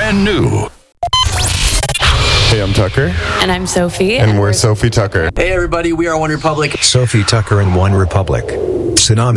brand new. Hey, I'm Tucker. And I'm Sophie. And we're Sophie Tucker. Hey, everybody, we are One Republic. Sophie Tucker and One Republic. Tsunami.